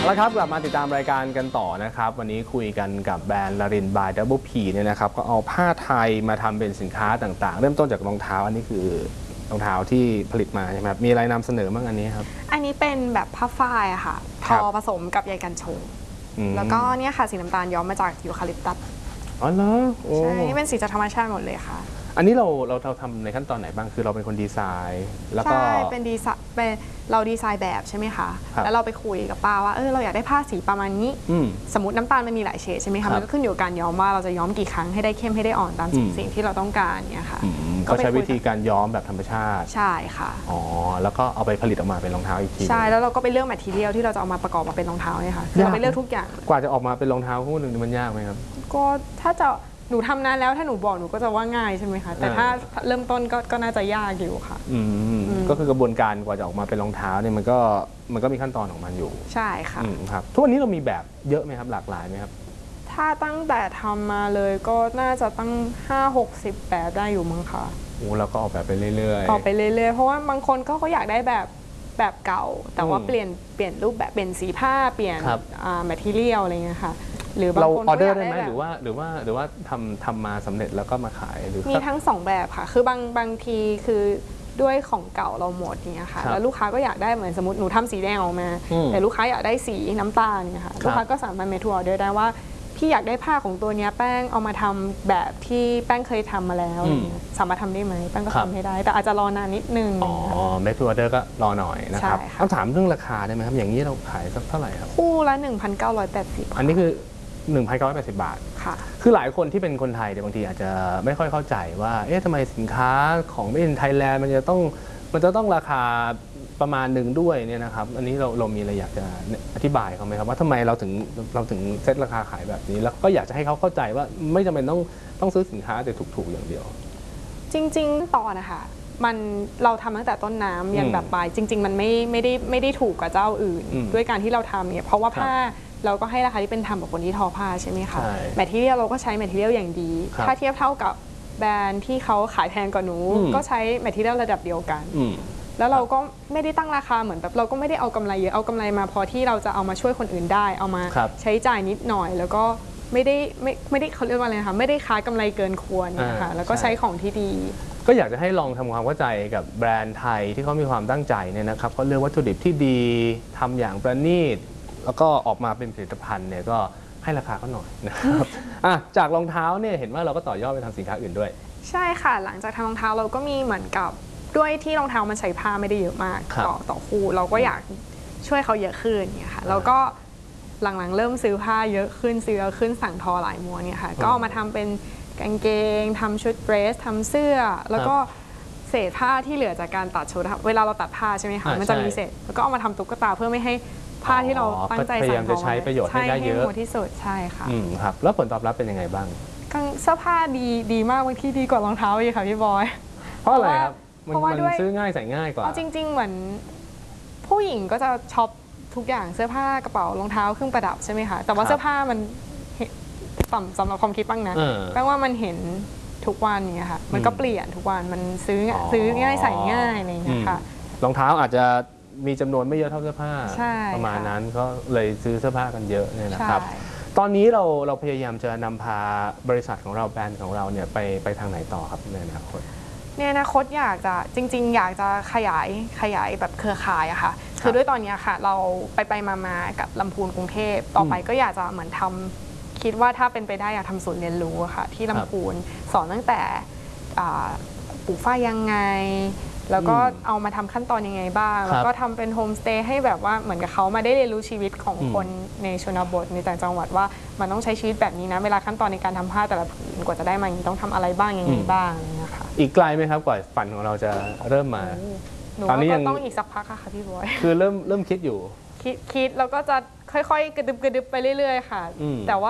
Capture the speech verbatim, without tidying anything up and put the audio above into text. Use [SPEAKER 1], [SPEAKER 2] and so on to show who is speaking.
[SPEAKER 1] แล้วครับกลับมาติดตามรายการกันต่อนะครับวันนี้คุยกันกับแบรนด์ลารินบายดับเบิลพีเนี่ยนะครับก็เอาผ้าไทยมาทำเป็นสินค้าต่างๆเริ่มต้นจากรองเท้าอันนี้คือรองเท้าที่ผลิตมาใช่ไหมครับมีอะไรนำเสนอบ้างอันนี้ครับ
[SPEAKER 2] อันนี้เป็นแบบผ้าฝ้ายอะค่ะทอผสมกับใยกันชงแล้วก็เนี่ยค่ะสีน้ำตาลย้อมมาจากยูคาลิปตัส
[SPEAKER 1] อ๋อเหรอ
[SPEAKER 2] ใช่นี่เป็นสีจากธรรมชาติหมดเลยค่ะ
[SPEAKER 1] อันนี้เราเราเราทำในขั้นตอนไหนบ้างคือเราเป็นคนดีไซน์แล้วก็
[SPEAKER 2] ใช่เป็นดีไซน์เป็นเราดีไซน์แบบใช่ไหมคะแล้วเราไปคุยกับป้าว่าเออเราอยากได้ผ้าสีประมาณนี้สมมติน้ำตาลมันมีหลายเฉดใช่ไหมคะมันก็ขึ้นอยู่กับการย้อมว่าเราจะย้อมกี่ครั้งให้ได้เข้มให้ได้อ่อนตามสิ่งที่เราต้องการเนี่ยค่ะ
[SPEAKER 1] ก็ใช้วิธีการย้อมแบบธรรมชาติ
[SPEAKER 2] ใช่ค่ะ
[SPEAKER 1] อ๋อแล้วก็เอาไปผลิตออกมาเป็นรองเท้าอีกที
[SPEAKER 2] ใช่แล้วเราก็ไปเลือกแมททีเรียลที่เราจะเอามาประกอบมาเป็นรองเท้าเนี่ยค่ะเราไปเลือกทุกอย่าง
[SPEAKER 1] กว่าจะออกมาเป็นรองเท้าคู่หนึ่งมันยากไหมครับ
[SPEAKER 2] ก็ถ้าจะหนูทำนานแล้วถ้าหนูบอกหนูก็จะว่าง่ายใช่ไหมคะแต่ถ้าเริ่มต้นก็ก็น่าจะยากอยู่ค่ะ
[SPEAKER 1] ก็คือกระบวนการกว่าจะออกมาเป็นรองเท้าเนี่ยมันก็มันก็มีขั้นตอนของมันอยู่
[SPEAKER 2] ใช่ค่ะ
[SPEAKER 1] ครับทุกวันนี้เรามีแบบเยอะไหมครับหลากหลายไหมครับ
[SPEAKER 2] ถ้าตั้งแต่ทำมาเลยก็น่าจะตั้งห้าหกสิบแบบได้อยู่มั้งค่ะ
[SPEAKER 1] โอ้เราก็ออกแบบไปเรื่อย
[SPEAKER 2] ๆออกไปเรื่อยๆเพราะว่าบางคนก็เขาอยากได้แบบแบบเก่าแต่ว่าเปลี่ยนเปลี่ยนรูปแบบเปลี่ยนสีผ้าเปลี่ยนแมททีเรียลอะไรเงี้ยค่ะหรือบางคน
[SPEAKER 1] เราออเดอร์ได้ไหมหรือว่าหรือว่าหรือว่าทำทำมาสำเร็จแล้วก็มาขายหรือ
[SPEAKER 2] มีทั้งสองแบบค่ะคือบางบางทีคือด้วยของเก่าเราหมดเนี้ยค่ะแล้วลูกค้าก็อยากได้เหมือนสมมติหนูทำสีแดงออกมาแต่ลูกค้าอยากได้สีน้ำตาลเนี่ยค่ะลูกค้าก็สามารถเมทูออเดอร์ได้ว่าพี่อยากได้ผ้าของตัวนี้แป้งเอามาทำแบบที่แป้งเคยทำมาแล้วสามารถทำได้ไหมแป้งก็ทำให้ได้แต่อาจจะรอนานนิดนึง
[SPEAKER 1] อ๋อเมทูออเดอร์ก็รอหน่อยนะครับต้องถามเรื่องราคาได้ไหมครับอย่างนี้เราขายสักเท่าไหร่ครับ
[SPEAKER 2] คู่ละ หนึ่งพันเก้าร้อยแปดสิบ
[SPEAKER 1] อันนี้คือหนึ่งพันเก้าร้อยแปดสิบบาท
[SPEAKER 2] ค่ะ
[SPEAKER 1] คือหลายคนที่เป็นคนไทยเนี่ยบางทีอาจจะไม่ค่อยเข้าใจว่าเอ๊ะทำไมสินค้าของ Made in Thailand มันจะต้องมันจะต้องราคาประมาณหนึ่งด้วยเนี่ยนะครับอันนี้เราเรามีอะไรอยากจะอธิบายเขาไหมครับว่าทำไมเราถึงเราถึงเซตราคาขายแบบนี้แล้วก็อยากจะให้เขาเข้าใจว่าไม่จำเป็นต้องต้องซื้อสินค้าแต่ถูกๆอย่างเดียว
[SPEAKER 2] จริงๆตอนนะคะมันเราทำตั้งแต่ต้นน้ำยันแบบปลายจริงๆมันไม่ไม่ได้ไม่ได้ถูกกับเจ้าอื่นด้วยการที่เราทำเนี่ยเพราะว่าผ้าเราก็ให้ราคาที่เป็นธรรมกับคนที่ทอผ้าใช่ไหมคะแมททีเรียลเราก็ใช้แมททีเรียลอย่างดีถ้าเทียบเท่ากับแบรนด์ที่เขาขายแพงกว่าหนูก็ใช้แมททีเรียลระดับเดียวกันแล้วเราก็ไม่ได้ตั้งราคาเหมือนแบบเราก็ไม่ได้เอากำไรเยอะเอากำไรมาพอที่เราจะเอามาช่วยคนอื่นได้เอามาใช้จ่ายนิดหน่อยแล้วก็ไม่ได้ไม่ไม่ได้เขาเรียกว่าอะไรนะคะไม่ได้ค้ากำไรเกินควรนะคะแล้วก็ใช้ของที่ดี
[SPEAKER 1] ก็อยากจะให้ลองทำความเข้าใจกับแบรนด์ไทยที่เขามีความตั้งใจเนี่ยนะครับเขาเลือกวัตถุดิบที่ดีทำอย่างประณีตแล้วก็ออกมาเป็นผลิตภัณฑ์เนี่ยก็ให้ราคาเขาหน่อยนะครับจากรองเท้าเนี่ยเห็นว่าเราก็ต่อยอดไปทำสินค้าอื่นด้วย
[SPEAKER 2] ใช่ค่ะหลังจากทำรองเท้าเราก็มีเหมือนกับด้วยที่รองเท้ามันใช้ผ้าไม่ได้เยอะมากต่อต่อคู่เราก็อยากช่วยเขาเยอะขึ้นเนี่ยค่ะแล้วก็หลังๆเริ่มซื้อผ้าเยอะขึ้นซื้อเยอะขึ้นสั่งทอหลายม้วนเนี่ยค่ะก็เอามาทำเป็นกางเกงทำชุดเดรสทำเสื้อแล้วก็เศษผ้าที่เหลือจากการตัดชุดเวลาเราตัดผ้าใช่ไหมคะมันจะมีเศษแล้วก็เอามาทำตุ๊กตาเพื่อไม่ให้ผ้าที่เราตั้งใจ
[SPEAKER 1] สั่งทอจะใช้ประโยชน์ให้ได้เยอะ
[SPEAKER 2] ที่สุดใช่ค่ะ
[SPEAKER 1] ครับแล้วผลตอบรับเป็นยังไงบ้าง
[SPEAKER 2] เสื้อผ้าดีดีมากบางที่ดีกว่ารองเท้าอีกค่ะพี่บอย
[SPEAKER 1] เพราะอะไรครับเพราะว่าด้วยซื้อง่ายใส่ง่ายกว่า
[SPEAKER 2] จริงๆเหมือนผู้หญิงก็จะช็อปทุกอย่างเสื้อผ้ากระเป๋ารองเท้าเครื่องประดับใช่ไหมคะแต่ว่าเสื้อผ้ามันต่ำสำหรับความคิดบ้างนะแปลว่ามันเห็นทุกวันเนี่ยค่ะมันก็เปลี่ยนทุกวันมันซื้อซื้อง่ายใส่ง่ายอะไรอย่างเงี้ยค่ะ
[SPEAKER 1] รองเท้าอาจจะมีจำนวนไม่เยอะเท่าเสื้อผ้าประมาณนั้นก็เลยซื้อเสื้อผ้ากันเยอะเนี่ยนะครับตอนนี้เราเราพยายามจะนำพาบริษัทของเราแบรนด์ของเราเนี่ยไปไปทางไหนต่อครับในอนาคต
[SPEAKER 2] ในอนาคตอยากจะจริงๆอยากจะขยายขยายแบบเครือข่ายอะค่ะคือด้วยตอนนี้ค่ะเราไปไปมาๆกับลำพูนกรุงเทพต่อไปก็อยากจะเหมือนทำคิดว่าถ้าเป็นไปได้อยากทำศูนย์เรียนรู้อะค่ะที่ลำพูนสอนตั้งแต่ปลูกฝ้ายยังไงแล้วก็เอามาทำขั้นตอนยังไงบ้างแล้วก็ทำเป็นโฮมสเตย์ให้แบบว่าเหมือนกับเขามาได้เรียนรู้ชีวิตของคนในชนบทในต่างจังหวัดว่ามันต้องใช้ชีวิตแบบนี้นะเวลาขั้นตอนในการทำผ้าแต่ละผืนกว่าจะได้มาอย่างนี้ต้องทำอะไรบ้างยังไงบ้างนะคะ
[SPEAKER 1] อีกไกลไหมครับกว่าฝันของเราจะเริ่มมา
[SPEAKER 2] ตอนนี้ยังต้องอีกสักพักค่ะพี่บอย
[SPEAKER 1] คือเริ่มเริ่มคิดอยู่
[SPEAKER 2] คิดคิดแล้วก็จะค่อยๆกระดึบกระดึบไปเรื่อยๆค่ะแต่ว่า